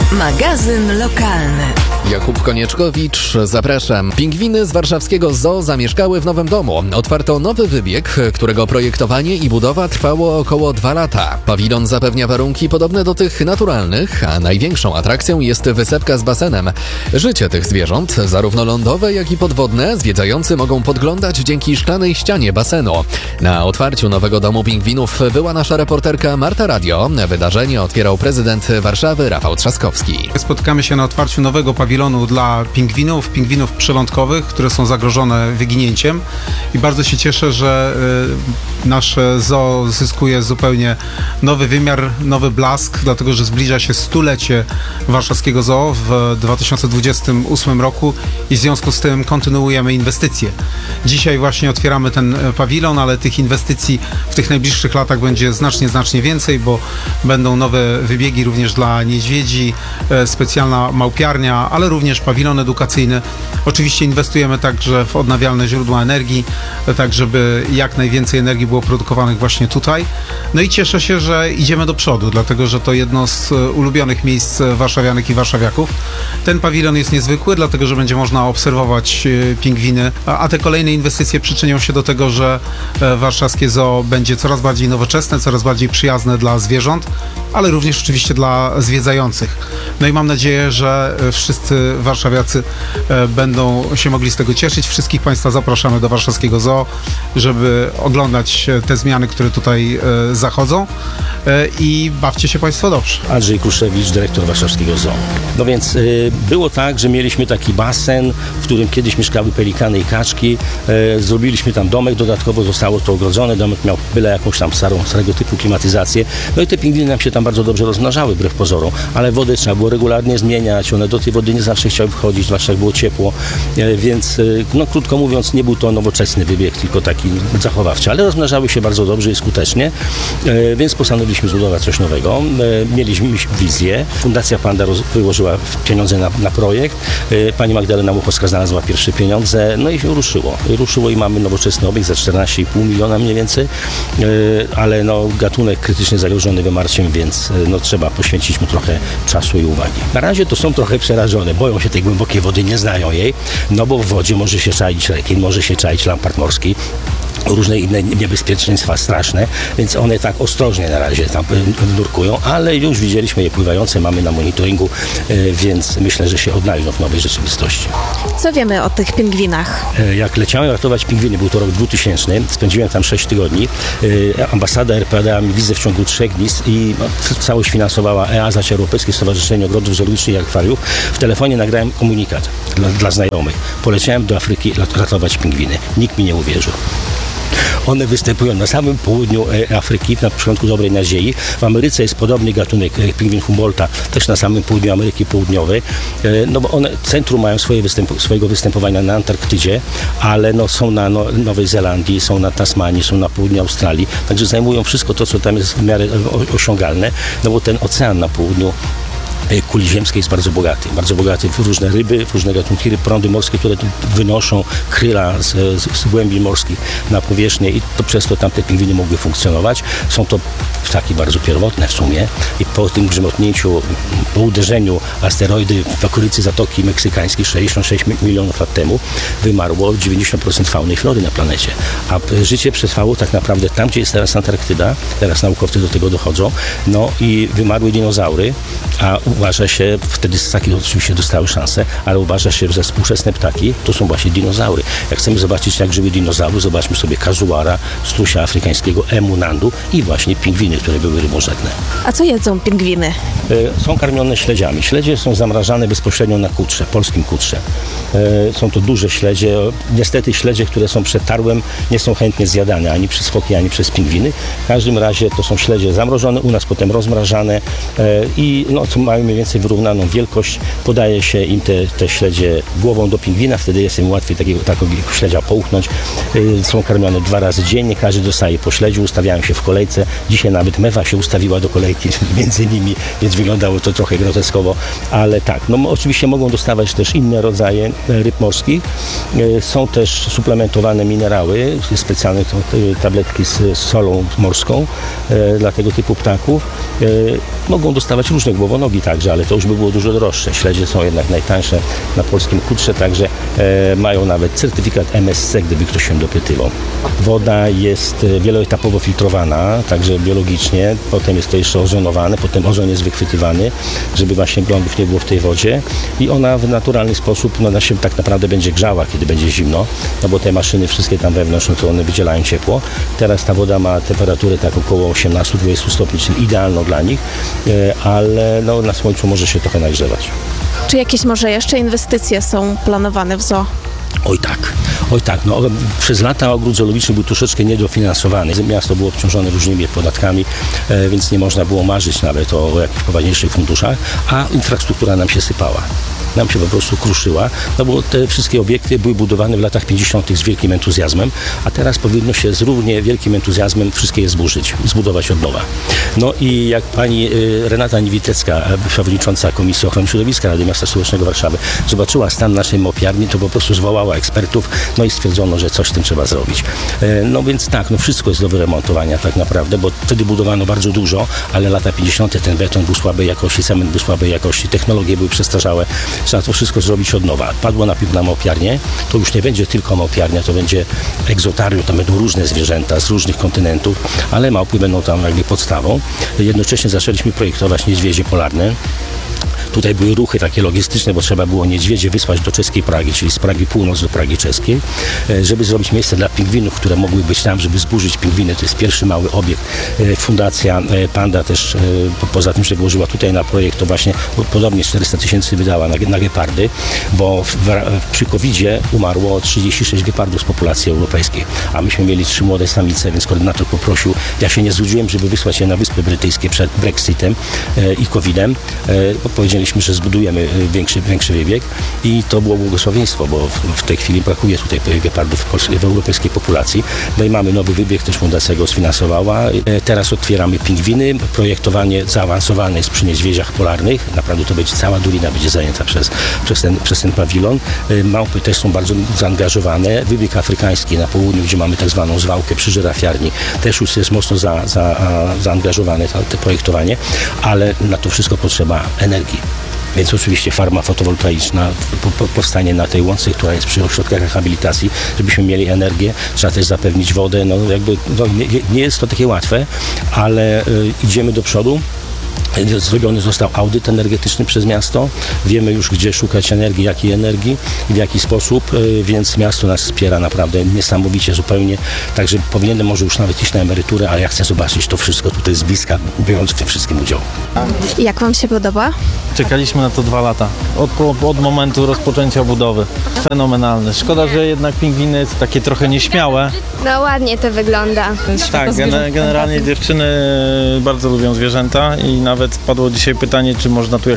Magazyn lokalny. Jakub Konieczkowicz, zapraszam. Pingwiny z warszawskiego zoo zamieszkały w nowym domu. Otwarto nowy wybieg, którego projektowanie i budowa trwało około 2 lata. Pawilon zapewnia warunki podobne do tych naturalnych, a największą atrakcją jest wysepka z basenem. Życie tych zwierząt, zarówno lądowe, jak i podwodne, zwiedzający mogą podglądać dzięki szklanej ścianie basenu. Na otwarciu nowego domu pingwinów była nasza reporterka Marta Radio. Wydarzenie otwierał prezydent Warszawy Rafał Trzaskowski. Spotkamy się na otwarciu nowego pawilonu dla pingwinów przylądkowych, które są zagrożone wyginięciem i bardzo się cieszę, że nasze zoo zyskuje zupełnie nowy wymiar, nowy blask, dlatego że zbliża się 100-lecie warszawskiego zoo w 2028 roku i w związku z tym kontynuujemy inwestycje. Dzisiaj właśnie otwieramy ten pawilon, ale tych inwestycji w tych najbliższych latach będzie znacznie więcej, bo będą nowe wybiegi również dla niedźwiedzi, specjalna małpiarnia, ale również pawilon edukacyjny. Oczywiście inwestujemy także w odnawialne źródła energii, tak żeby jak najwięcej energii było produkowanych właśnie tutaj. No i cieszę się, że idziemy do przodu, dlatego że to jedno z ulubionych miejsc warszawianek i warszawiaków. Ten pawilon jest niezwykły, dlatego że będzie można obserwować pingwiny, a te kolejne inwestycje przyczynią się do tego, że warszawskie zoo będzie coraz bardziej nowoczesne, coraz bardziej przyjazne dla zwierząt, ale również oczywiście dla zwiedzających. No i mam nadzieję, że wszyscy warszawiacy będą się mogli z tego cieszyć. Wszystkich Państwa zapraszamy do warszawskiego zoo, żeby oglądać te zmiany, które tutaj zachodzą i bawcie się Państwo dobrze. Andrzej Kruszewicz, dyrektor warszawskiego zoo. No więc było tak, że mieliśmy taki basen, w którym kiedyś mieszkały pelikany i kaczki. Zrobiliśmy tam domek, dodatkowo zostało to ogrodzone. Domek miał byle jakąś tam starego typu klimatyzację. No i te pingwiny nam się tam bardzo dobrze rozmnażały, wbrew pozorom, ale wodę trzeba było regularnie zmieniać. One do tej wody nie zawsze chciały wchodzić, zwłaszcza jak było ciepło, więc no krótko mówiąc nie był to nowoczesny wybieg, tylko taki zachowawczy, ale rozmnażały się bardzo dobrze i skutecznie, więc postanowiliśmy zbudować coś nowego. Mieliśmy wizję. Fundacja Panda wyłożyła pieniądze na projekt. Pani Magdalena Łuchowska znalazła pierwsze pieniądze, no i ruszyło i mamy nowoczesny obiekt za 14,5 miliona mniej więcej, ale no gatunek krytycznie zagrożony wymarciem, więc no trzeba poświęcić mu trochę czasu i uwagi. Na razie to są trochę przerażone, boją się tej głębokiej wody, nie znają jej, no bo w wodzie może się czaić rekin, może się czaić lampart morski, różne inne niebezpieczeństwa straszne, więc one tak ostrożnie na razie tam nurkują, ale już widzieliśmy je pływające, mamy na monitoringu, więc myślę, że się odnajdą w nowej rzeczywistości. Co wiemy o tych pingwinach? Jak leciałem ratować pingwiny, był to rok 2000, spędziłem tam 6 tygodni. Ambasada RP dała mi wizę w ciągu 3 dni i całość finansowała EASA, czy Europejskie Stowarzyszenie Ogrodów Zoologicznych i Akwariów. W telefonie nagrałem komunikat dla znajomych. Poleciałem do Afryki ratować pingwiny. Nikt mi nie uwierzył. One występują na samym południu Afryki, na początku Dobrej Nadziei. W Ameryce jest podobny gatunek pingwin Humboldta, też na samym południu Ameryki Południowej. No bo one centrum mają swojego występowania na Antarktydzie, ale no, są na Nowej Zelandii, są na Tasmanii, są na południu Australii. Także zajmują wszystko to, co tam jest w miarę osiągalne, no bo ten ocean na południu kuli ziemskiej jest bardzo bogaty w różne ryby, w różne gatunki ryb, prądy morskie, które tu wynoszą kryla z głębi morskich na powierzchnię i to przez to tamte pingwiny mogły funkcjonować. Są to ptaki bardzo pierwotne w sumie i po tym grzmotnięciu, po uderzeniu asteroidy w okolicy Zatoki Meksykańskiej 66 milionów lat temu wymarło 90% fauny i flory na planecie, a życie przetrwało tak naprawdę tam, gdzie jest teraz Antarktyda, teraz naukowcy do tego dochodzą, no i wymarły dinozaury, a uważa się, wtedy ssaki oczywiście dostały szansę, ale uważa się, że współczesne ptaki to są właśnie dinozaury. Jak chcemy zobaczyć, jak żyły dinozaury, zobaczmy sobie kazuara, strusia afrykańskiego, emu nandu i właśnie pingwiny, które były rybożerne. A co jedzą pingwiny? Są karmione śledziami. Śledzie są zamrażane bezpośrednio na kutrze, polskim kutrze. Są to duże śledzie. Niestety śledzie, które są przed tarłem, nie są chętnie zjadane ani przez foki, ani przez pingwiny. W każdym razie to są śledzie zamrożone, u nas potem rozmrażane i no, co mają mniej więcej wyrównaną wielkość. Podaje się im te śledzie głową do pingwina, wtedy jest im łatwiej takiego śledzia połknąć. Są karmione 2 razy dziennie, każdy dostaje po śledziu, ustawiają się w kolejce. Dzisiaj nawet mewa się ustawiła do kolejki między nimi, więc wyglądało to trochę groteskowo, ale tak, no oczywiście mogą dostawać też inne rodzaje ryb morskich. Są też suplementowane minerały, specjalne tabletki z solą morską dla tego typu ptaków. Mogą dostawać różne głowonogi także, ale to już by było dużo droższe. Śledzie są jednak najtańsze na polskim kutrze, także mają nawet certyfikat MSC, gdyby ktoś się dopytywał. Woda jest wieloetapowo filtrowana, także biologicznie, potem jest to jeszcze ozonowane, potem ozon jest wychwytywany, żeby właśnie glądów nie było w tej wodzie i ona w naturalny sposób ona się tak naprawdę będzie grzała, kiedy będzie zimno, no bo te maszyny wszystkie tam wewnątrz, no to one wydzielają ciepło. Teraz ta woda ma temperaturę tak około 18-20 stopni, czyli idealną dla nich, ale no, na słońcu może się trochę nagrzewać. Czy jakieś może jeszcze inwestycje są planowane w zoo? Oj tak, no przez lata ogród zoologiczny był troszeczkę niedofinansowany. Miasto było obciążone różnymi podatkami, więc nie można było marzyć nawet o jakichś poważniejszych funduszach, a infrastruktura nam się sypała. Nam się po prostu kruszyła, no bo te wszystkie obiekty były budowane w latach 50. z wielkim entuzjazmem, a teraz powinno się z równie wielkim entuzjazmem wszystkie je zbudować od nowa. No i jak pani Renata Niewitecka, przewodnicząca Komisji Ochrony Środowiska Rady Miasta Stołecznego Warszawy, zobaczyła stan naszej mopiarni, to po prostu zwołała ekspertów, no i stwierdzono, że coś z tym trzeba zrobić. No więc tak, no wszystko jest do wyremontowania tak naprawdę, bo wtedy budowano bardzo dużo, ale lata 50. ten beton był słabej jakości, cement był słabej jakości, technologie były przestarzałe. Trzeba to wszystko zrobić od nowa. Padło najpierw na małpiarnię, to już nie będzie tylko małpiarnia, to będzie egzotarium, to będą różne zwierzęta z różnych kontynentów, ale małpy będą tam jakby podstawą. Jednocześnie zaczęliśmy projektować niedźwiedzie polarne. Tutaj były ruchy takie logistyczne, bo trzeba było niedźwiedzie wysłać do czeskiej Pragi, czyli z Pragi Północ do Pragi Czeskiej, żeby zrobić miejsce dla pingwinów, które mogły być tam, żeby zburzyć pingwiny. To jest pierwszy mały obiekt. Fundacja Panda też, poza tym, że włożyła tutaj na projekt, to właśnie podobnie 400 000 wydała na gepardy, bo przy COVID-zie umarło 36 gepardów z populacji europejskiej, a myśmy mieli 3 młode samice, więc koordynator poprosił, ja się nie zgodziłem, żeby wysłać je na Wyspy Brytyjskie przed Brexitem i COVID-em, bo powiedzieliśmy, że zbudujemy większy wybieg i to było błogosławieństwo, bo w tej chwili brakuje tutaj gepardów w europejskiej populacji. No i mamy nowy wybieg, też fundacja go sfinansowała. Teraz otwieramy pingwiny. Projektowanie zaawansowane jest przy niedźwiedziach polarnych. Naprawdę to będzie cała dolina będzie zajęta przez ten pawilon. Małpy też są bardzo zaangażowane. Wybieg afrykański na południu, gdzie mamy tak zwaną zwałkę przy żyrafiarni, też już jest mocno zaangażowane to projektowanie, ale na to wszystko potrzeba energii. Więc oczywiście farma fotowoltaiczna powstanie na tej łące, która jest przy ośrodkach rehabilitacji, żebyśmy mieli energię. Trzeba też zapewnić wodę. No jakby nie jest to takie łatwe, ale idziemy do przodu. Zrobiony został audyt energetyczny przez miasto. Wiemy już, gdzie szukać energii, jakiej energii i w jaki sposób, więc miasto nas wspiera naprawdę niesamowicie zupełnie. Także powinienem może już nawet iść na emeryturę, ale ja chcę zobaczyć to wszystko tutaj z bliska, biorąc w tym wszystkim udział. Jak wam się podoba? Czekaliśmy na to 2 lata. Od momentu rozpoczęcia budowy. Fenomenalne. Szkoda, że jednak pingwiny są takie trochę nieśmiałe. No ładnie to wygląda. Tak, generalnie dziewczyny bardzo lubią zwierzęta i nawet padło dzisiaj pytanie, czy można tu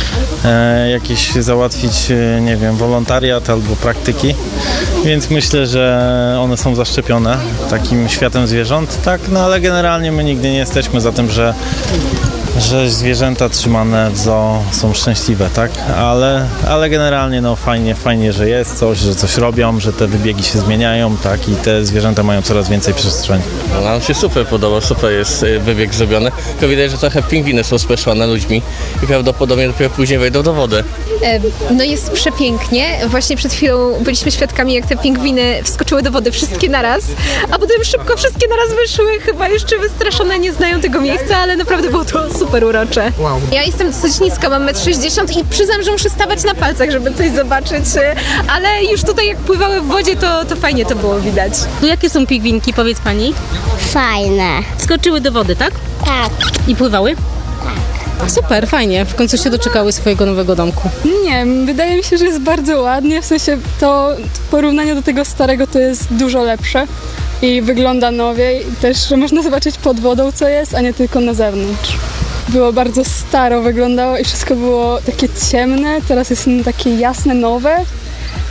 jakieś załatwić, nie wiem, wolontariat albo praktyki. Więc myślę, że one są zaszczepione takim światem zwierząt. Tak, no ale generalnie my nigdy nie jesteśmy za tym, że zwierzęta trzymane w zoo są szczęśliwe, tak? Ale generalnie no fajnie, że jest coś, że coś robią, że te wybiegi się zmieniają, tak? I te zwierzęta mają coraz więcej przestrzeni. No, nam się super podoba, super jest wybieg zrobiony. Tylko widać, że trochę pingwiny są speszone ludźmi i prawdopodobnie dopiero później wejdą do wody. No jest przepięknie. Właśnie przed chwilą byliśmy świadkami, jak te pingwiny wskoczyły do wody wszystkie naraz, a potem szybko wszystkie naraz wyszły. Chyba jeszcze wystraszone, nie znają tego miejsca, ale naprawdę było to super urocze. Wow. Ja jestem dosyć niska, mam 1,60 m i przyznam, że muszę stawać na palcach, żeby coś zobaczyć, ale już tutaj jak pływały w wodzie, to fajnie to było widać. Jakie są pingwinki, powiedz pani? Fajne. Skoczyły do wody, tak? Tak. I pływały? Super, fajnie. W końcu się doczekały swojego nowego domku. Nie, wydaje mi się, że jest bardzo ładnie. W sensie to w porównaniu do tego starego to jest dużo lepsze i wygląda nowiej. Też, że można zobaczyć pod wodą, co jest, a nie tylko na zewnątrz. Było bardzo staro, wyglądało i wszystko było takie ciemne. Teraz jest takie jasne, nowe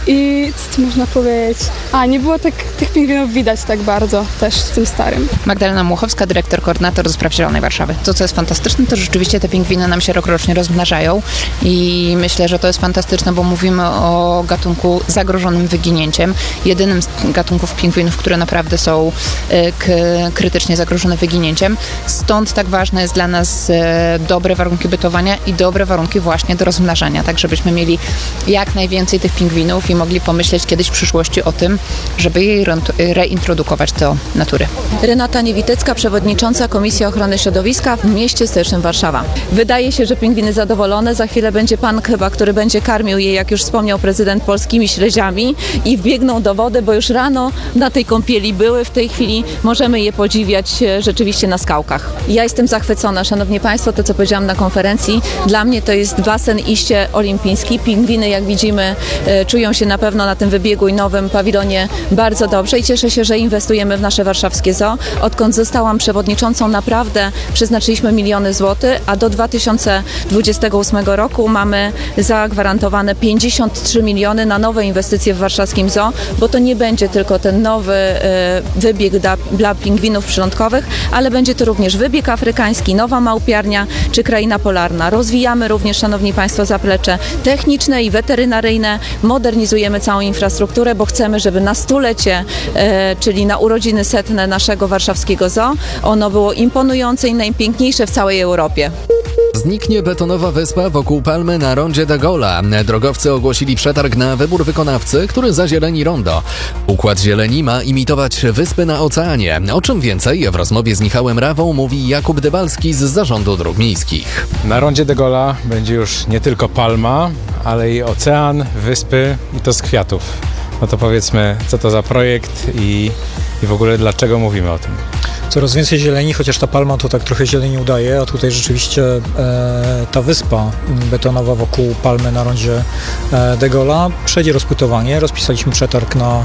I co tu można powiedzieć? Nie było tych pingwinów widać tak bardzo też w tym starym. Magdalena Muchowska, dyrektor, koordynator do spraw Zielonej Warszawy. To, co jest fantastyczne, to rzeczywiście te pingwiny nam się rokrocznie rozmnażają i myślę, że to jest fantastyczne, bo mówimy o gatunku zagrożonym wyginięciem. Jedynym z gatunków pingwinów, które naprawdę są krytycznie zagrożone wyginięciem. Stąd tak ważne jest dla nas dobre warunki bytowania i dobre warunki właśnie do rozmnażania, tak żebyśmy mieli jak najwięcej tych pingwinów i mogli pomyśleć kiedyś w przyszłości o tym, żeby je reintrodukować do natury. Renata Niewitecka, przewodnicząca Komisji Ochrony Środowiska w mieście stołecznym Warszawa. Wydaje się, że pingwiny zadowolone. Za chwilę będzie pan chyba, który będzie karmił je, jak już wspomniał prezydent, polskimi śledziami i wbiegną do wody, bo już rano na tej kąpieli były. W tej chwili możemy je podziwiać rzeczywiście na skałkach. Ja jestem zachwycona, szanowni państwo, to co powiedziałam na konferencji. Dla mnie to jest basen iście olimpijski. Pingwiny, jak widzimy, czują się na pewno na tym wybiegu i nowym pawilonie bardzo dobrze i cieszę się, że inwestujemy w nasze warszawskie zoo. Odkąd zostałam przewodniczącą, naprawdę przeznaczyliśmy miliony złotych, a do 2028 roku mamy zagwarantowane 53 miliony na nowe inwestycje w warszawskim zoo, bo to nie będzie tylko ten nowy wybieg dla pingwinów przylądkowych, ale będzie to również wybieg afrykański, nowa małpiarnia czy kraina polarna. Rozwijamy również, szanowni państwo, zaplecze techniczne i weterynaryjne, modernizujemy całą infrastrukturę, bo chcemy, żeby na stulecie, czyli na urodziny setne naszego warszawskiego zoo, ono było imponujące i najpiękniejsze w całej Europie. Zniknie betonowa wyspa wokół Palmy na rondzie de Gaulle'a. Drogowcy ogłosili przetarg na wybór wykonawcy, który zazieleni rondo. Układ zieleni ma imitować wyspy na oceanie. O czym więcej w rozmowie z Michałem Rawą mówi Jakub Dybalski z Zarządu Dróg Miejskich. Na rondzie de Gaulle'a będzie już nie tylko palma, ale i ocean, wyspy i to z kwiatów. No to powiedzmy, co to za projekt i w ogóle dlaczego mówimy o tym. Coraz więcej zieleni, chociaż ta palma to tak trochę zieleni udaje, a tutaj rzeczywiście ta wyspa betonowa wokół Palmy na rondzie de Gaulle'a przejdzie rozpłytowanie. Rozpisaliśmy przetarg na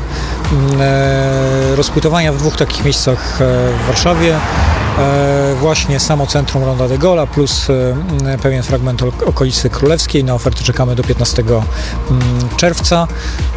rozpłytowania w dwóch takich miejscach w Warszawie. Właśnie samo centrum ronda de Gaulle'a plus pewien fragment okolicy Królewskiej. Na oferty czekamy do 15 czerwca,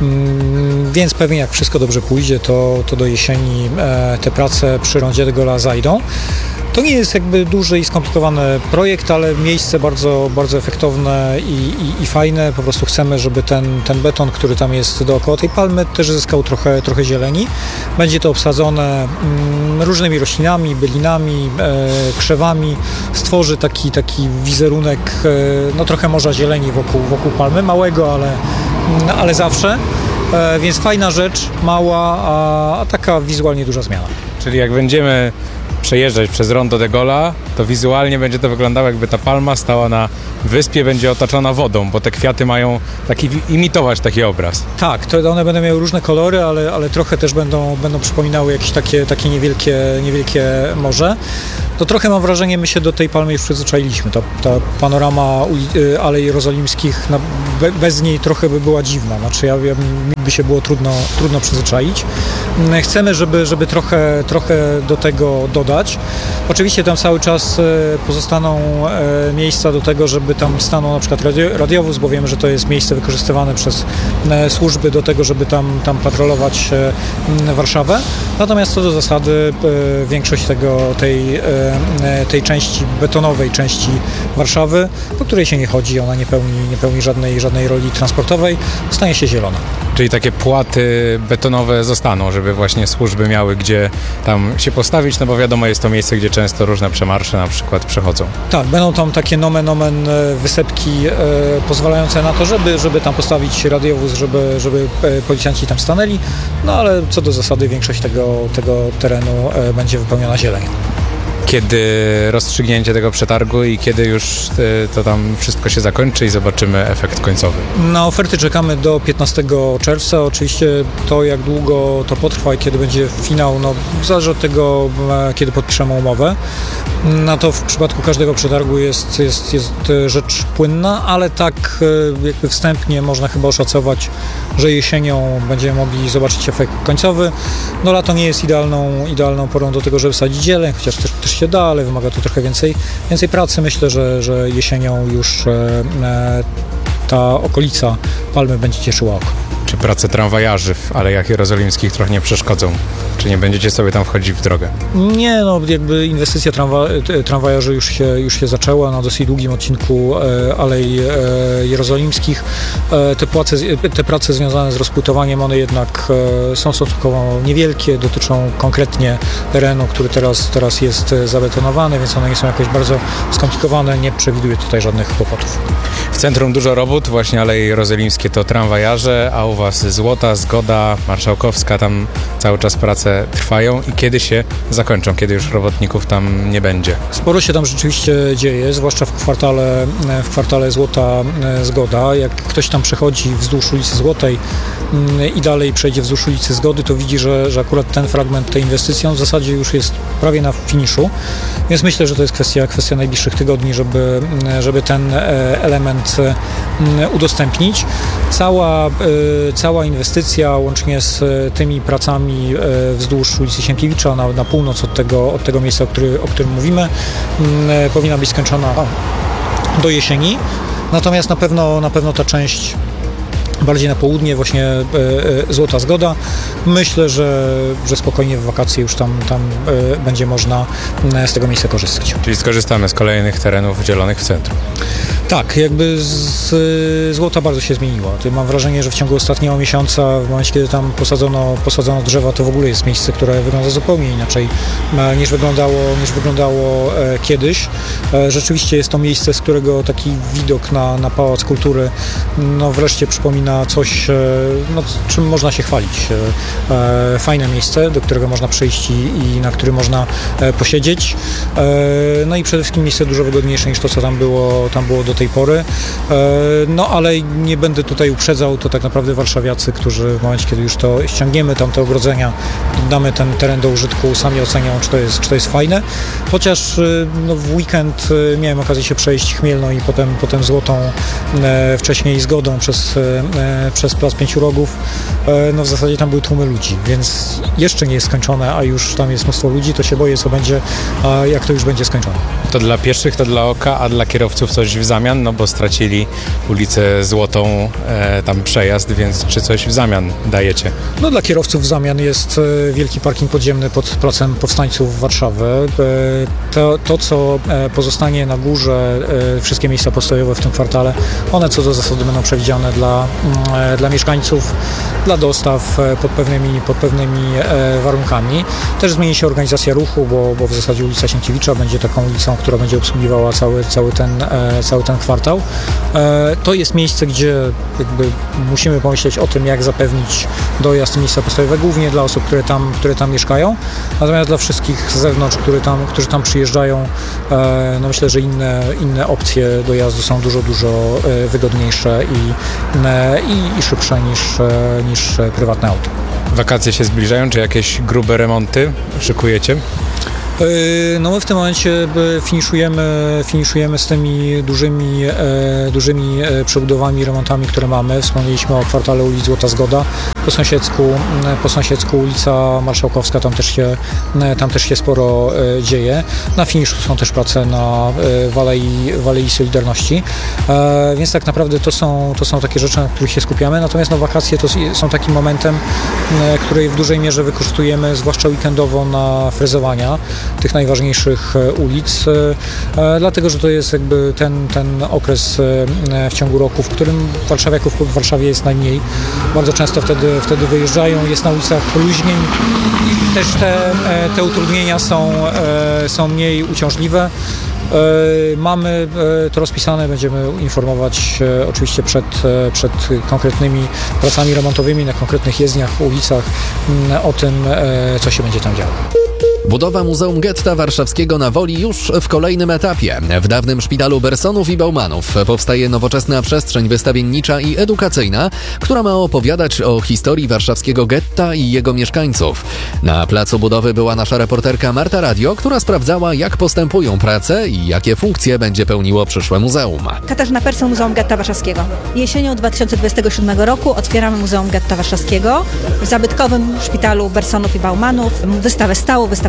więc pewnie jak wszystko dobrze pójdzie, to do jesieni te prace przy rondzie de Gaulle'a zajdą. To nie jest jakby duży i skomplikowany projekt, ale miejsce bardzo, bardzo efektowne i fajne. Po prostu chcemy, żeby ten beton, który tam jest dookoła tej palmy, też zyskał trochę zieleni. Będzie to obsadzone różnymi roślinami, bylinami, krzewami. Stworzy taki wizerunek, no trochę morza zieleni wokół palmy, małego, ale zawsze. Więc fajna rzecz, mała, a taka wizualnie duża zmiana. Czyli jak będziemy przejeżdżać przez rondo de Gaulle'a, to wizualnie będzie to wyglądało, jakby ta palma stała na wyspie, będzie otoczona wodą, bo te kwiaty mają imitować taki obraz. Tak, to one będą miały różne kolory, ale trochę też będą przypominały jakieś takie niewielkie morze. To trochę mam wrażenie, my się do tej palmy już przyzwyczailiśmy. Ta panorama Alei Jerozolimskich, bez niej trochę by była dziwna. Znaczy mi by się było trudno przyzwyczaić. Chcemy, żeby trochę do tego dodać. Oczywiście tam cały czas pozostaną miejsca do tego, żeby tam stanął na przykład radiowóz, bo wiemy, że to jest miejsce wykorzystywane przez służby do tego, żeby tam patrolować Warszawę. Natomiast co do zasady większość tej części betonowej części Warszawy, po której się nie chodzi, ona nie pełni żadnej roli transportowej, stanie się zielona. Czyli takie płaty betonowe zostaną, żeby właśnie służby miały gdzie tam się postawić, no bo wiadomo, jest to miejsce, gdzie często różne przemarsze na przykład przechodzą. Tak, będą tam takie nomen wysepki pozwalające na to, żeby tam postawić radiowóz, żeby policjanci tam stanęli, no ale co do zasady większość tego terenu będzie wypełniona zielenią. Kiedy rozstrzygnięcie tego przetargu i kiedy już to tam wszystko się zakończy i zobaczymy efekt końcowy? Na oferty czekamy do 15 czerwca. Oczywiście to, jak długo to potrwa i kiedy będzie finał, no zależy od tego, kiedy podpiszemy umowę. No to w przypadku każdego przetargu jest rzecz płynna, ale tak jakby wstępnie można chyba oszacować, że jesienią będziemy mogli zobaczyć efekt końcowy. No lato nie jest idealną porą do tego, żeby sadzić zieleń, chociaż też się da, ale wymaga to trochę więcej pracy. Myślę, że jesienią już ta okolica palmy będzie cieszyła oko. Czy prace tramwajarzy w Alejach Jerozolimskich trochę nie przeszkodzą? Czy nie będziecie sobie tam wchodzić w drogę? Nie, no jakby inwestycja tramwajarzy już się zaczęła na dosyć długim odcinku Alei Jerozolimskich. Te prace związane z rozpłytowaniem, one jednak są stosunkowo niewielkie, dotyczą konkretnie terenu, który teraz jest zabetonowany, więc one nie są jakoś bardzo skomplikowane, nie przewiduję tutaj żadnych kłopotów. W centrum dużo robót, właśnie Aleje Jerozolimskie to tramwajarze, a u Was Złota, Zgoda, Marszałkowska, tam cały czas prace trwają i kiedy się zakończą, kiedy już robotników tam nie będzie? Sporo się tam rzeczywiście dzieje, zwłaszcza w kwartale Złota, Zgoda. Jak ktoś tam przechodzi wzdłuż ulicy Złotej i dalej przejdzie wzdłuż ulicy Zgody, to widzi, że akurat ten fragment tej inwestycji w zasadzie już jest prawie na finiszu, więc myślę, że to jest kwestia najbliższych tygodni, żeby ten element udostępnić. Cała inwestycja łącznie z tymi pracami wzdłuż ulicy Sienkiewicza na północ od tego miejsca, o którym mówimy, powinna być skończona do jesieni. Natomiast na pewno ta część bardziej na południe, właśnie Złota Zgoda. Myślę, że spokojnie w wakacje już tam będzie można z tego miejsca korzystać. Czyli skorzystamy z kolejnych terenów dzielonych w centrum. Tak, jakby Złota bardzo się zmieniła. Mam wrażenie, że w ciągu ostatniego miesiąca, w momencie kiedy tam posadzono drzewa, to w ogóle jest miejsce, które wygląda zupełnie inaczej niż wyglądało kiedyś. Rzeczywiście jest to miejsce, z którego taki widok na Pałac Kultury wreszcie przypomina coś, czym można się chwalić. Fajne miejsce, do którego można przyjść i na którym można posiedzieć. No i przede wszystkim miejsce dużo wygodniejsze niż to, co tam było do tej pory. Ale nie będę tutaj uprzedzał, to tak naprawdę warszawiacy, którzy w momencie, kiedy już to ściągniemy, tamte ogrodzenia, damy ten teren do użytku, sami ocenią, czy to jest fajne. Chociaż w weekend miałem okazję się przejść Chmielną i potem Złotą, wcześniej Zgodą przez Plac Pięciu Rogów. W zasadzie tam były tłumy ludzi, więc jeszcze nie jest skończone, a już tam jest mnóstwo ludzi, to się boję, co będzie, jak to już będzie skończone. To dla pieszych, to dla oka, a dla kierowców coś w zamian, bo stracili ulicę Złotą, tam przejazd, więc czy coś w zamian dajecie? Dla kierowców w zamian jest wielki parking podziemny pod Placem Powstańców Warszawy. To, co pozostanie na górze, wszystkie miejsca postojowe w tym kwartale, one co do zasady będą przewidziane dla mieszkańców, dla dostaw pod pewnymi warunkami. Też zmieni się organizacja ruchu, bo w zasadzie ulica Sienkiewicza będzie taką ulicą, która będzie obsługiwała cały ten kwartał. To jest miejsce, gdzie jakby musimy pomyśleć o tym, jak zapewnić dojazd miejsca postojowego, głównie dla osób, które tam mieszkają. Natomiast dla wszystkich z zewnątrz, którzy tam przyjeżdżają, myślę, że inne opcje dojazdu są dużo wygodniejsze i szybsze niż prywatne auto. Wakacje się zbliżają, czy jakieś grube remonty szykujecie? My w tym momencie finiszujemy z tymi dużymi przebudowami, remontami, które mamy. Wspomnieliśmy o kwartale ulic Złota Zgoda. Po sąsiedzku ulica Marszałkowska, tam też się sporo dzieje. Na finiszu są też prace na w Alei Solidarności. Więc tak naprawdę to są takie rzeczy, na których się skupiamy. Natomiast wakacje to są takim momentem, który w dużej mierze wykorzystujemy, zwłaszcza weekendowo, na frezowania tych najważniejszych ulic, dlatego, że to jest jakby ten okres w ciągu roku, w którym warszawiaków w Warszawie jest najmniej. Bardzo często wtedy wyjeżdżają, jest na ulicach luźniej i też te utrudnienia są mniej uciążliwe. Mamy to rozpisane, będziemy informować oczywiście przed konkretnymi pracami remontowymi na konkretnych jezdniach, ulicach o tym, co się będzie tam działo. Budowa Muzeum Getta Warszawskiego na Woli już w kolejnym etapie. W dawnym szpitalu Bersonów i Baumanów powstaje nowoczesna przestrzeń wystawiennicza i edukacyjna, która ma opowiadać o historii warszawskiego getta i jego mieszkańców. Na placu budowy była nasza reporterka Marta Radio, która sprawdzała, jak postępują prace i jakie funkcje będzie pełniło przyszłe muzeum. Katarzyna Persson, Muzeum Getta Warszawskiego. Jesienią 2027 roku otwieramy Muzeum Getta Warszawskiego w zabytkowym szpitalu Bersonów i Baumanów. Wystawę stałą, wystawę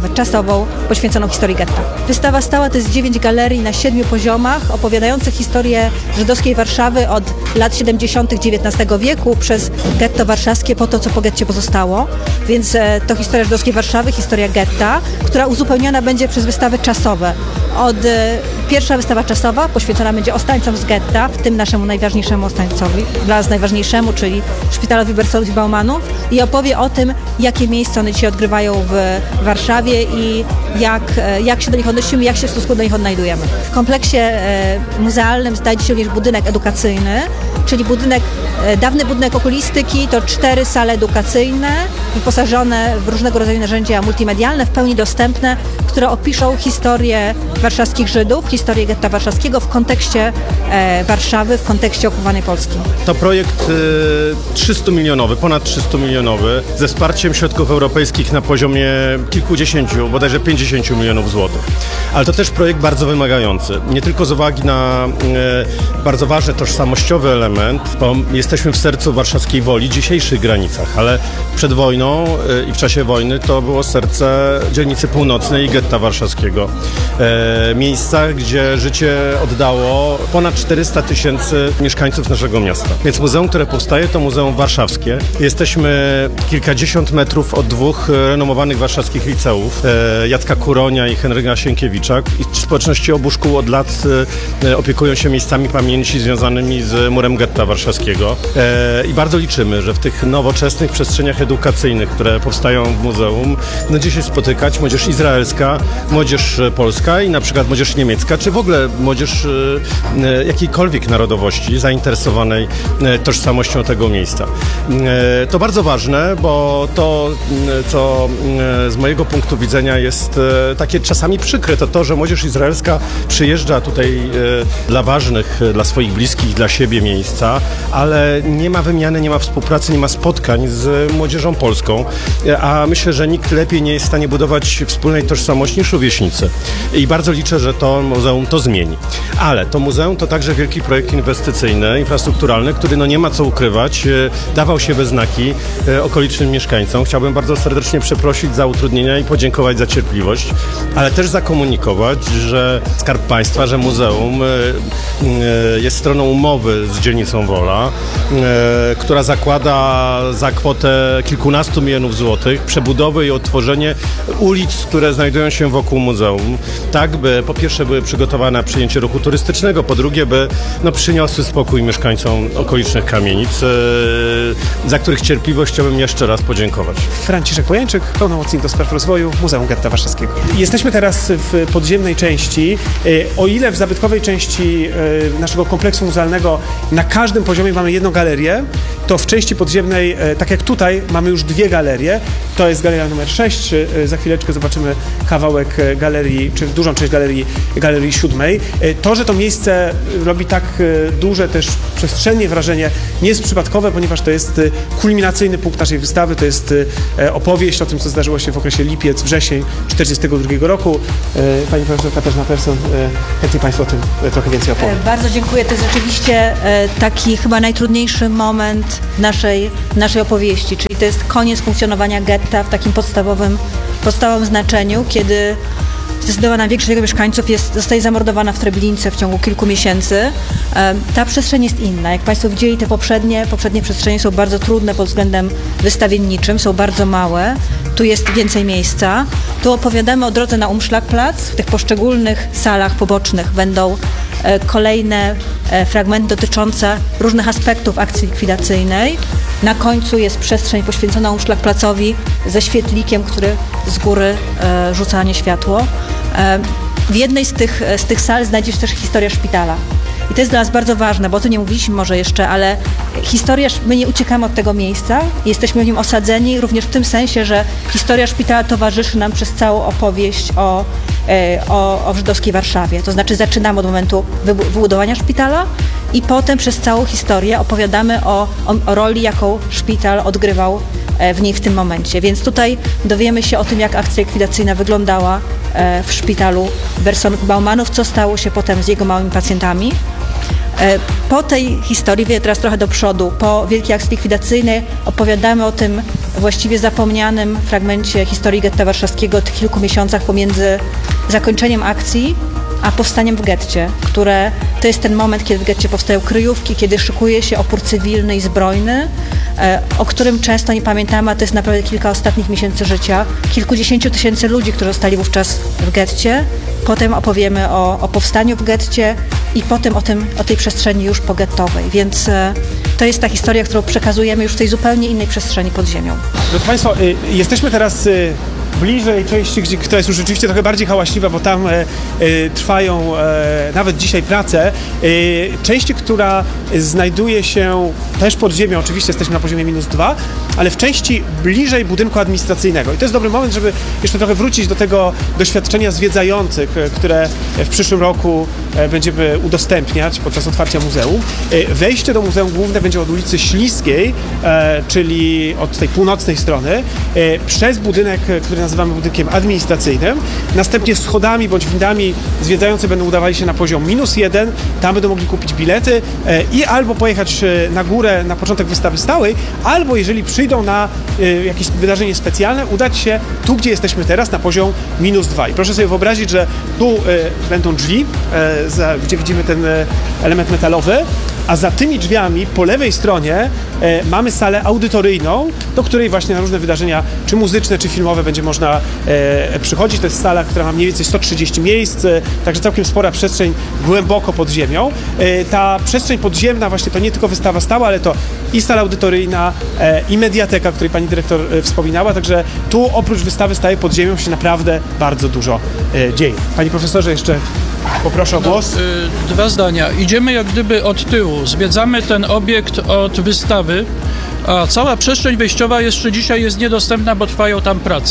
wystawę czasową poświęconą historii getta. Wystawa stała to jest 9 galerii na 7 poziomach opowiadających historię żydowskiej Warszawy od lat 70. XIX wieku przez getto warszawskie po to, co po getcie pozostało. Więc to historia żydowskiej Warszawy, historia getta, która uzupełniona będzie przez wystawy czasowe. Pierwsza wystawa czasowa poświęcona będzie ostańcom z getta, w tym naszemu najważniejszemu ostańcowi, dla nas najważniejszemu, czyli Szpitalowi Bertoldt i Baumanów, i opowie o tym, jakie miejsce one dzisiaj odgrywają w Warszawie i jak się do nich odnosimy, jak się w stosunku do nich odnajdujemy. W kompleksie muzealnym znajdzie się również budynek edukacyjny, czyli dawny budynek okulistyki, to 4 sale edukacyjne, wyposażone w różnego rodzaju narzędzia multimedialne, w pełni dostępne, które opiszą historię warszawskich Żydów, historię getta warszawskiego w kontekście Warszawy, w kontekście okupowanej Polski. To projekt 300-milionowy, ponad 300-milionowy, ze wsparciem środków europejskich na poziomie kilkudziesięciu, bodajże 50 milionów złotych. Ale to też projekt bardzo wymagający. Nie tylko z uwagi na bardzo ważny tożsamościowy element, bo jesteśmy w sercu warszawskiej Woli, dzisiejszych granicach, ale przed wojną i w czasie wojny to było serce dzielnicy północnej i getta warszawskiego. Miejsca, gdzie życie oddało ponad 400 000 mieszkańców naszego miasta. Więc muzeum, które powstaje, to muzeum warszawskie. Jesteśmy kilkadziesiąt metrów od 2 renomowanych warszawskich liceów, Jacka Kuronia i Henryka Sienkiewicza. I społeczności obu szkół od lat opiekują się miejscami pamięci związanymi z murem getta warszawskiego. I bardzo liczymy, że w tych nowoczesnych przestrzeniach edukacyjnych, które powstają w muzeum, będzie się spotykać młodzież izraelska, młodzież polska i na przykład młodzież niemiecka, czy w ogóle młodzież jakiejkolwiek narodowości zainteresowanej tożsamością tego miejsca. To bardzo ważne, bo to, co z mojego punktu widzenia jest takie czasami przykre, to, że młodzież izraelska przyjeżdża tutaj dla ważnych, dla swoich bliskich, dla siebie miejsca, ale nie ma wymiany, nie ma współpracy, nie ma spotkań z młodzieżą polską, a myślę, że nikt lepiej nie jest w stanie budować wspólnej tożsamości niż rówieśnicy. I bardzo liczę, że to muzeum to zmieni. Ale to muzeum to także wielki projekt inwestycyjny, infrastrukturalny, który nie ma co ukrywać, dawał się we znaki okolicznym mieszkańcom. Chciałbym bardzo serdecznie przeprosić za utrudnienia i podziękować za cierpliwość, ale też zakomunikować, że Skarb Państwa, że muzeum jest stroną umowy z dzielnicą Wola, która zakłada za kwotę kilkunastu milionów złotych przebudowę i odtworzenie ulic, które znajdują się wokół muzeum, tak by po pierwsze były przygotowane na przyjęcie ruchu turystycznego, po drugie by przyniosły spokój mieszkańcom okolicznych kamienic, za których cierpliwość chciałbym jeszcze raz podziękować. Franciszek Pojańczyk, pełnomocnik do spraw rozwoju Muzeum Getta Warszawskiego. Jesteśmy teraz w podziemnej części. O ile w zabytkowej części naszego kompleksu muzealnego na każdym poziomie mamy jedną galerię, to w części podziemnej, tak jak tutaj, mamy już 2 galerie. To jest galeria numer 6. Za chwileczkę zobaczymy kawałek galerii, czy dużą część galerii 7. To, że to miejsce robi tak duże też przestrzennie wrażenie, nie jest przypadkowe, ponieważ to jest kulminacyjny punkt naszej wystawy. To jest opowieść o tym, co zdarzyło się w okresie lipiec-wrzesień 1942 roku. Pani profesor Katarzyna Persson, chętnie Państwo o tym trochę więcej opowiem. Bardzo dziękuję. To jest rzeczywiście taki chyba najtrudniejszy moment naszej opowieści, czyli to jest koniec funkcjonowania getta w takim podstawowym znaczeniu, kiedy zdecydowana większość jego mieszkańców zostaje zamordowana w Treblince w ciągu kilku miesięcy. Ta przestrzeń jest inna. Jak Państwo widzieli, te poprzednie przestrzenie są bardzo trudne pod względem wystawienniczym, są bardzo małe. Tu jest więcej miejsca. Tu opowiadamy o drodze na Umschlagplatz. W tych poszczególnych salach pobocznych będą kolejne fragmenty dotyczące różnych aspektów akcji likwidacyjnej. Na końcu jest przestrzeń poświęcona Umschlagplatzowi ze świetlikiem, który z góry rzuca nie światło. W jednej z tych sal znajdzie się też historia szpitala. I to jest dla nas bardzo ważne, bo o tym nie mówiliśmy może jeszcze, ale my nie uciekamy od tego miejsca, jesteśmy w nim osadzeni również w tym sensie, że historia szpitala towarzyszy nam przez całą opowieść o żydowskiej Warszawie. To znaczy zaczynamy od momentu wybudowania szpitala i potem przez całą historię opowiadamy o roli, jaką szpital odgrywał w niej w tym momencie. Więc tutaj dowiemy się o tym, jak akcja likwidacyjna wyglądała w szpitalu Bertoldt-Baumanów, co stało się potem z jego małymi pacjentami. Po tej historii, teraz trochę do przodu, po wielkiej akcji likwidacyjnej opowiadamy o tym właściwie zapomnianym fragmencie historii getta warszawskiego, tych kilku miesiącach pomiędzy zakończeniem akcji a powstaniem w getcie, które to jest ten moment, kiedy w getcie powstają kryjówki, kiedy szykuje się opór cywilny i zbrojny, o którym często nie pamiętamy, a to jest naprawdę kilka ostatnich miesięcy życia, kilkudziesięciu tysięcy ludzi, którzy zostali wówczas w getcie. Potem opowiemy o powstaniu w getcie i potem o tej przestrzeni już pogettowej, więc to jest ta historia, którą przekazujemy już w tej zupełnie innej przestrzeni pod ziemią. Drodzy Państwo, jesteśmy teraz bliżej części, która jest już rzeczywiście trochę bardziej hałaśliwa, bo tam trwają nawet dzisiaj prace. Części, która znajduje się też pod ziemią, oczywiście jesteśmy na poziomie -2, ale w części bliżej budynku administracyjnego. I to jest dobry moment, żeby jeszcze trochę wrócić do tego doświadczenia zwiedzających, które w przyszłym roku będziemy udostępniać podczas otwarcia muzeum. Wejście do Muzeum Główne będzie od ulicy Śliskiej, czyli od tej północnej strony, przez budynek, który nazywamy budynkiem administracyjnym. Następnie schodami bądź windami zwiedzający będą udawali się na poziom -1, tam będą mogli kupić bilety i albo pojechać na górę na początek wystawy stałej, albo jeżeli przyjdą na jakieś wydarzenie specjalne, udać się tu, gdzie jesteśmy teraz, na poziom -2. I proszę sobie wyobrazić, że tu będą drzwi, gdzie widzimy ten element metalowy, a za tymi drzwiami po lewej stronie mamy salę audytoryjną, do której właśnie na różne wydarzenia, czy muzyczne, czy filmowe będzie można przychodzić. To jest sala, która ma mniej więcej 130 miejsc, także całkiem spora przestrzeń głęboko pod ziemią. Ta przestrzeń podziemna właśnie to nie tylko wystawa stała, ale to i sala audytoryjna, i mediateka, o której pani dyrektor wspominała, także tu oprócz wystawy stałej pod ziemią się naprawdę bardzo dużo dzieje. Panie profesorze, jeszcze poproszę o głos. Dwa zdania. Idziemy jak gdyby od tyłu. Zwiedzamy ten obiekt od wystawy, a cała przestrzeń wejściowa jeszcze dzisiaj jest niedostępna, bo trwają tam prace.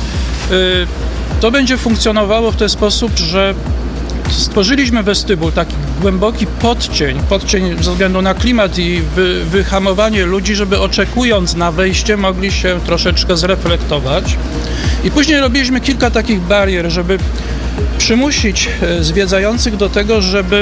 To będzie funkcjonowało w ten sposób, że stworzyliśmy westybul, taki głęboki podcień ze względu na klimat i wyhamowanie ludzi, żeby oczekując na wejście mogli się troszeczkę zreflektować. I później robiliśmy kilka takich barier, żeby przymusić zwiedzających do tego, żeby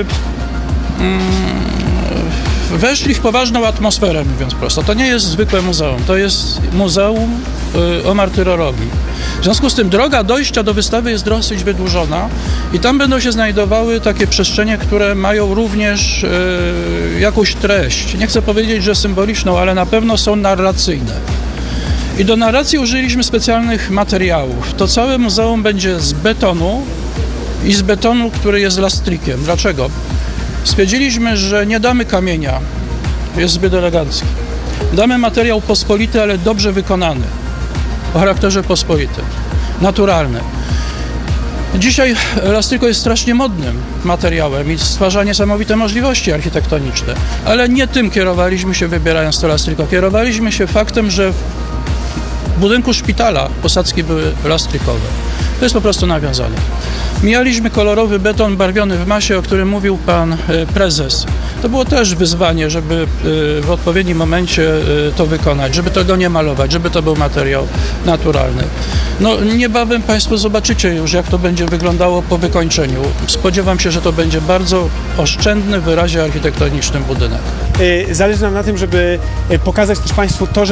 weszli w poważną atmosferę, mówiąc prosto. To nie jest zwykłe muzeum, to jest muzeum o martyrologii. W związku z tym droga dojścia do wystawy jest dosyć wydłużona i tam będą się znajdowały takie przestrzenie, które mają również jakąś treść. Nie chcę powiedzieć, że symboliczną, ale na pewno są narracyjne. I do narracji użyliśmy specjalnych materiałów. To całe muzeum będzie z betonu i z betonu, który jest lastrikiem. Dlaczego? Stwierdziliśmy, że nie damy kamienia, jest zbyt elegancki. Damy materiał pospolity, ale dobrze wykonany, o charakterze pospolitym, naturalny. Dzisiaj lastriko jest strasznie modnym materiałem i stwarza niesamowite możliwości architektoniczne, ale nie tym kierowaliśmy się, wybierając to lastriko. Kierowaliśmy się faktem, że w budynku szpitala posadzki były lastrykowe. To jest po prostu nawiązanie. Mijaliśmy kolorowy beton barwiony w masie, o którym mówił pan prezes. To było też wyzwanie, żeby w odpowiednim momencie to wykonać, żeby tego nie malować, żeby to był materiał naturalny. No niebawem państwo zobaczycie już, jak to będzie wyglądało po wykończeniu. Spodziewam się, że to będzie bardzo oszczędny w wyrazie architektonicznym budynek. Zależy nam na tym, żeby pokazać też państwu to,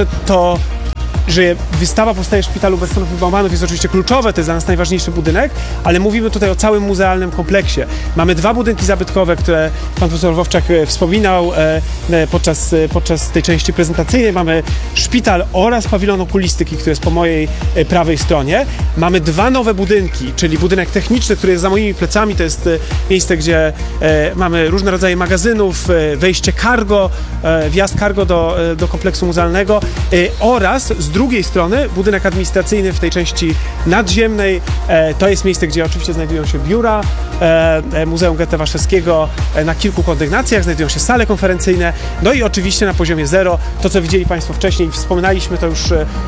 że wystawa powstaje w Szpitalu Bastionów i Baumanów jest oczywiście kluczowe, to jest dla nas najważniejszy budynek, ale mówimy tutaj o całym muzealnym kompleksie. Mamy dwa budynki zabytkowe, które pan profesor Wowczak wspominał podczas tej części prezentacyjnej. Mamy szpital oraz pawilon okulistyki, który jest po mojej prawej stronie. Mamy dwa nowe budynki, czyli budynek techniczny, który jest za moimi plecami, to jest miejsce, gdzie mamy różne rodzaje magazynów, wejście cargo, wjazd cargo do kompleksu muzealnego oraz z drugiej strony budynek administracyjny w tej części nadziemnej. To jest miejsce, gdzie oczywiście znajdują się biura Muzeum Getta Warszawskiego na kilku kondygnacjach, znajdują się sale konferencyjne, no i oczywiście na poziomie 0 to, co widzieli państwo wcześniej, wspominaliśmy to już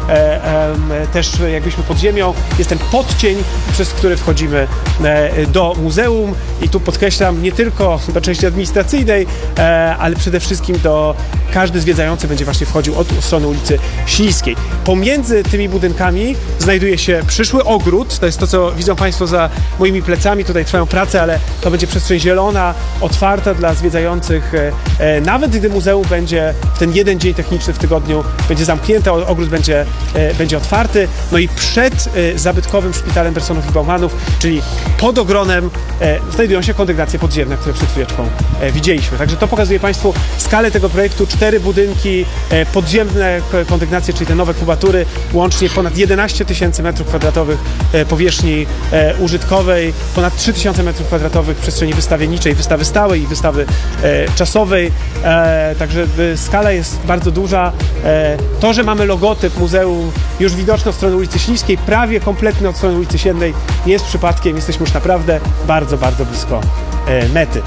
też jakbyśmy pod ziemią, jest ten podcień, przez który wchodzimy do muzeum i tu podkreślam, nie tylko do części administracyjnej, ale przede wszystkim każdy zwiedzający będzie właśnie wchodził od strony ulicy Śliskiej. Pomiędzy tymi budynkami znajduje się przyszły ogród, to jest to, co widzą Państwo za moimi plecami, tutaj trwają prace, ale to będzie przestrzeń zielona, otwarta dla zwiedzających, nawet gdy muzeum będzie w ten jeden dzień techniczny w tygodniu będzie zamknięte, ogród będzie otwarty, no i przed zabytkowym szpitalem Bersonów i Baumanów, czyli pod ogronem znajdują się kondygnacje podziemne, które przed chwileczką widzieliśmy. Także to pokazuje Państwu skalę tego projektu, 4 budynki, podziemne kondygnacje, czyli te nowe kubatury, łącznie ponad 11 000 m2 powierzchni użytkowej, ponad 3000 m2 przestrzeni wystawienniczej, wystawy stałej i wystawy czasowej, także skala jest bardzo duża. To, że mamy logotyp muzeum już widoczny od strony ulicy Śliskiej, prawie kompletny od strony ulicy Siennej, nie jest przypadkiem, jesteśmy już naprawdę bardzo, bardzo blisko mety.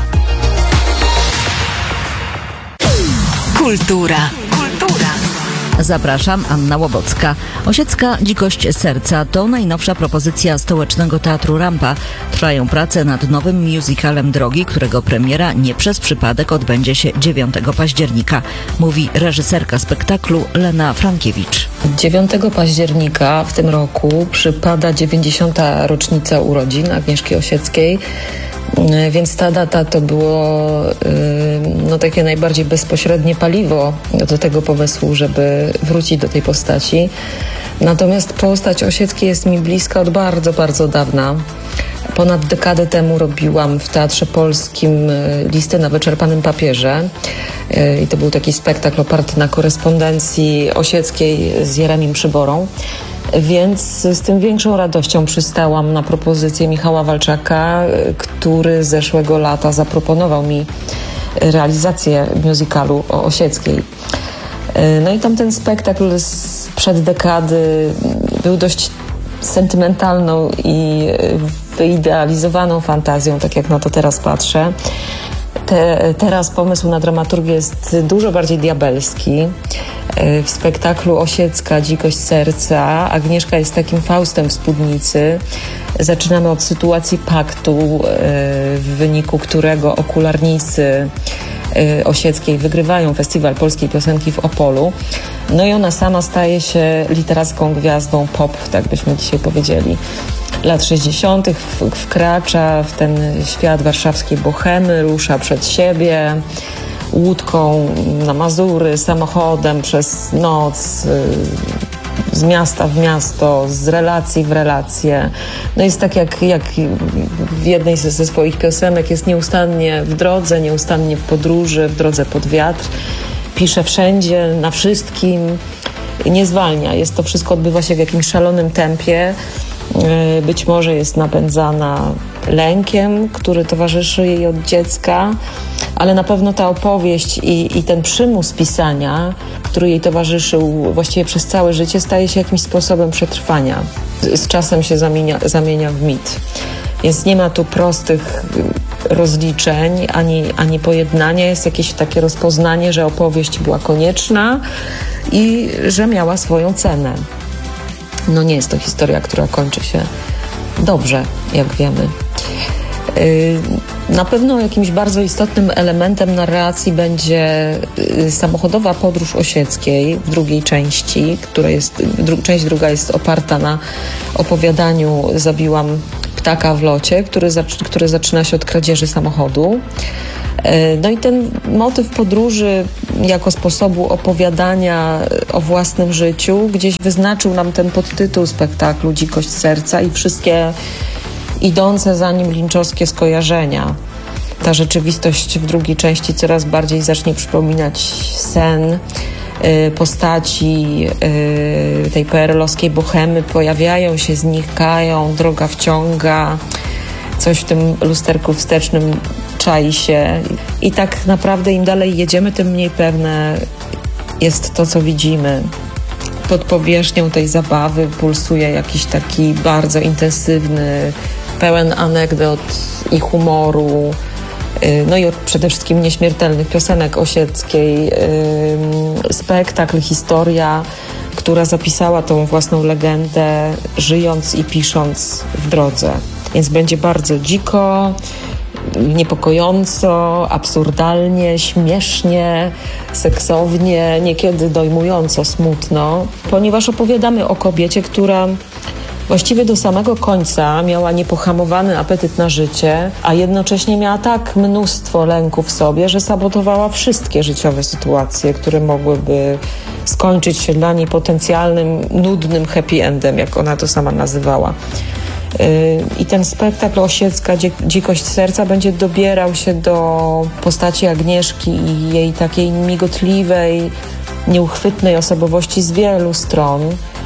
Kultura. Zapraszam, Anna Łobocka. Osiecka dzikość serca to najnowsza propozycja Stołecznego Teatru Rampa. Trwają prace nad nowym musicalem Drogi, którego premiera nie przez przypadek odbędzie się 9 października, mówi reżyserka spektaklu Lena Frankiewicz. 9 października w tym roku przypada 90. rocznica urodzin Agnieszki Osieckiej. Więc ta data to było takie najbardziej bezpośrednie paliwo do tego pomysłu, żeby wrócić do tej postaci. Natomiast postać Osieckiej jest mi bliska od bardzo, bardzo dawna. Ponad dekadę temu robiłam w Teatrze Polskim Listy na wyczerpanym papierze. I to był taki spektakl oparty na korespondencji Osieckiej z Jeremim Przyborą. Więc z tym większą radością przystałam na propozycję Michała Walczaka, który zeszłego lata zaproponował mi realizację musicalu o Osieckiej. No i tamten spektakl sprzed dekady był dość sentymentalną i wyidealizowaną fantazją, tak jak na to teraz patrzę. Teraz pomysł na dramaturgię jest dużo bardziej diabelski. W spektaklu Osiecka, dzikość serca, Agnieszka jest takim Faustem w spódnicy. Zaczynamy od sytuacji paktu, w wyniku którego okularnicy Osieckiej wygrywają Festiwal Polskiej Piosenki w Opolu. No i ona sama staje się literacką gwiazdą pop, tak byśmy dzisiaj powiedzieli. Lat 60. wkracza w ten świat warszawskiej bohemy, rusza przed siebie łódką na Mazury, samochodem przez noc, z miasta w miasto, z relacji w relacje. No jest tak jak w jednej ze swoich piosenek, jest nieustannie w drodze, nieustannie w podróży, w drodze pod wiatr. Pisze wszędzie, na wszystkim, nie zwalnia. To wszystko odbywa się w jakimś szalonym tempie. Być może jest napędzana lękiem, który towarzyszy jej od dziecka, ale na pewno ta opowieść i ten przymus pisania, który jej towarzyszył właściwie przez całe życie, staje się jakimś sposobem przetrwania. Z czasem się zamienia w mit. Więc nie ma tu prostych rozliczeń, ani pojednania. Jest jakieś takie rozpoznanie, że opowieść była konieczna i że miała swoją cenę. No nie jest to historia, która kończy się dobrze, jak wiemy. Na pewno jakimś bardzo istotnym elementem narracji będzie samochodowa podróż Osieckiej w drugiej części, część druga jest oparta na opowiadaniu Zabiłam ptaka w locie, który zaczyna się od kradzieży samochodu. No i ten motyw podróży jako sposobu opowiadania o własnym życiu gdzieś wyznaczył nam ten podtytuł spektaklu Dzikość serca i wszystkie idące za nim linczowskie skojarzenia. Ta rzeczywistość w drugiej części coraz bardziej zacznie przypominać sen. Postaci tej PRL-owskiej bohemy pojawiają się, znikają, droga wciąga, coś w tym lusterku wstecznym czai się i tak naprawdę im dalej jedziemy, tym mniej pewne jest to, co widzimy. Pod powierzchnią tej zabawy pulsuje jakiś taki bardzo intensywny, pełen anegdot i humoru, no i przede wszystkim nieśmiertelnych piosenek Osieckiej, spektakl, historia, która zapisała tą własną legendę, żyjąc i pisząc w drodze. Więc będzie bardzo dziko, niepokojąco, absurdalnie, śmiesznie, seksownie, niekiedy dojmująco smutno, ponieważ opowiadamy o kobiecie, która właściwie do samego końca miała niepohamowany apetyt na życie, a jednocześnie miała tak mnóstwo lęków w sobie, że sabotowała wszystkie życiowe sytuacje, które mogłyby skończyć się dla niej potencjalnym, nudnym happy endem, jak ona to sama nazywała. I ten spektakl Osiecka, Dzikość serca będzie dobierał się do postaci Agnieszki i jej takiej migotliwej, nieuchwytnej osobowości z wielu stron.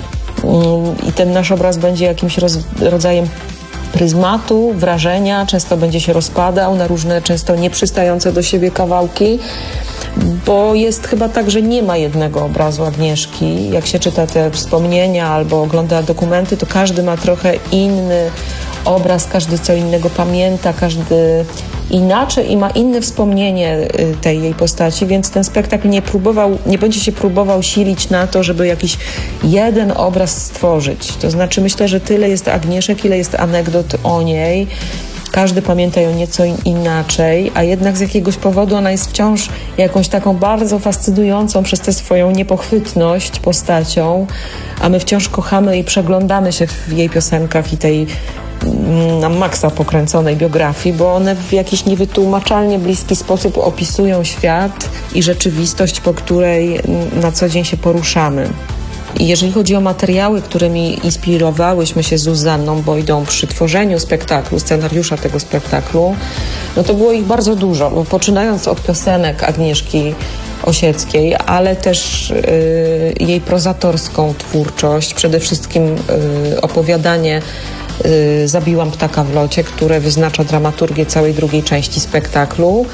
I ten nasz obraz będzie jakimś rodzajem pryzmatu, wrażenia, często będzie się rozpadał na różne, często nieprzystające do siebie kawałki, bo jest chyba tak, że nie ma jednego obrazu Agnieszki. Jak się czyta te wspomnienia albo ogląda dokumenty, to każdy ma trochę inny obraz, każdy co innego pamięta, każdy inaczej i ma inne wspomnienie tej jej postaci, więc ten spektakl nie będzie się próbował silić na to, żeby jakiś jeden obraz stworzyć. To znaczy myślę, że tyle jest Agnieszek, ile jest anegdot o niej. Każdy pamięta ją nieco inaczej, a jednak z jakiegoś powodu ona jest wciąż jakąś taką bardzo fascynującą przez tę swoją niepochwytność postacią, a my wciąż kochamy i przeglądamy się w jej piosenkach i tej na maksa pokręconej biografii, bo one w jakiś niewytłumaczalnie bliski sposób opisują świat i rzeczywistość, po której na co dzień się poruszamy. I jeżeli chodzi o materiały, którymi inspirowałyśmy się z Zuzanną Bojdą przy tworzeniu spektaklu, scenariusza tego spektaklu, no to było ich bardzo dużo, bo poczynając od piosenek Agnieszki Osieckiej, ale też jej prozatorską twórczość, przede wszystkim opowiadanie Zabiłam ptaka w locie, które wyznacza dramaturgię całej drugiej części spektaklu.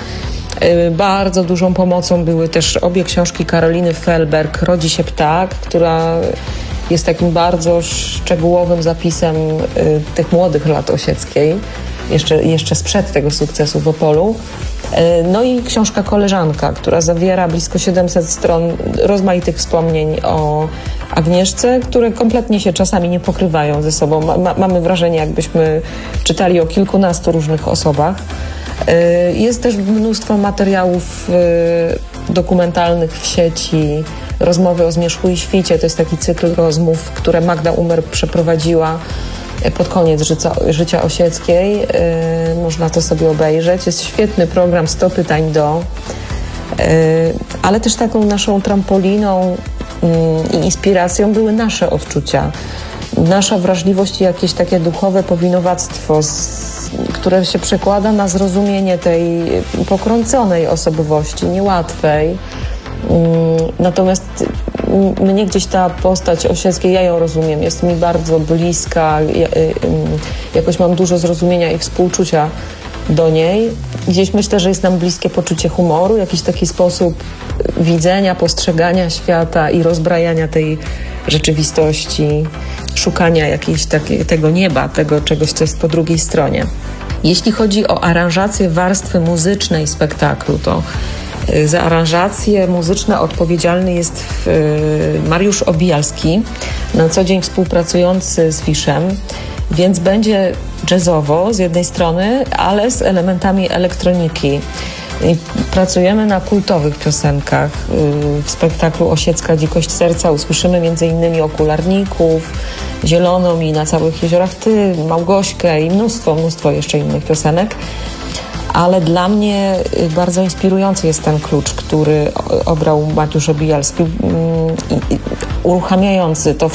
Bardzo dużą pomocą były też obie książki Karoliny Felberg, Rodzi się ptak, która jest takim bardzo szczegółowym zapisem tych młodych lat Osieckiej, jeszcze sprzed tego sukcesu w Opolu. No i książka Koleżanka, która zawiera blisko 700 stron rozmaitych wspomnień o Agnieszce, które kompletnie się czasami nie pokrywają ze sobą. Mamy wrażenie, jakbyśmy czytali o kilkunastu różnych osobach. Jest też mnóstwo materiałów dokumentalnych w sieci, Rozmowy o zmierzchu i świcie. To jest taki cykl rozmów, które Magda Umer przeprowadziła pod koniec życia Osieckiej. Można to sobie obejrzeć. Jest świetny program 100 pytań do, ale też taką naszą trampoliną i inspiracją były nasze odczucia. Nasza wrażliwość i jakieś takie duchowe powinowactwo, które się przekłada na zrozumienie tej pokrąconej osobowości, niełatwej. Natomiast mnie gdzieś ta postać Osieckiej, ja ją rozumiem, jest mi bardzo bliska, jakoś mam dużo zrozumienia i współczucia do niej. Gdzieś myślę, że jest nam bliskie poczucie humoru, jakiś taki sposób widzenia, postrzegania świata i rozbrajania tej rzeczywistości, szukania jakiegoś tego nieba, tego czegoś, co jest po drugiej stronie. Jeśli chodzi o aranżację warstwy muzycznej spektaklu, to za aranżacje muzyczne odpowiedzialny jest Mariusz Obijalski, na co dzień współpracujący z Fiszem, więc będzie jazzowo z jednej strony, ale z elementami elektroniki. Pracujemy na kultowych piosenkach. W spektaklu Osiecka Dzikość serca usłyszymy m.in. Okularników, Zieloną i Na całych jeziorach Ty, Małgośkę i mnóstwo jeszcze innych piosenek. Ale dla mnie bardzo inspirujący jest ten klucz, który obrał Mariusz Obijalski, uruchamiający to